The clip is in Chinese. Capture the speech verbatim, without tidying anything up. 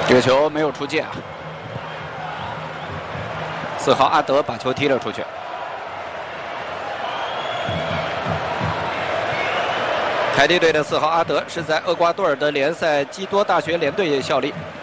这个球没有出界啊，四号阿德把球踢了出去。海地队的四号阿德是在厄瓜多尔的联赛基多大学联队效力。